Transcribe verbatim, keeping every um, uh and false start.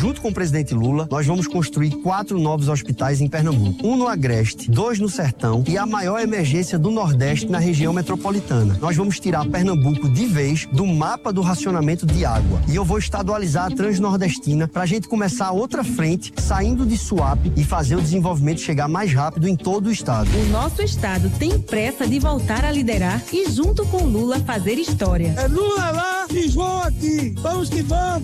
junto com o presidente Lula, nós vamos construir quatro novos hospitais em Pernambuco. Um no Agreste, dois no Sertão e a maior emergência do Nordeste na região metropolitana. Nós vamos tirar Pernambuco de vez do mapa do racionamento de água. E eu vou estadualizar a Transnordestina para a gente começar outra frente, saindo de Suape e fazer o desenvolvimento chegar mais rápido em todo o estado. O nosso estado tem pressa de voltar a liderar e junto com Lula fazer história. É Lula lá e João aqui. Vamos que vamos!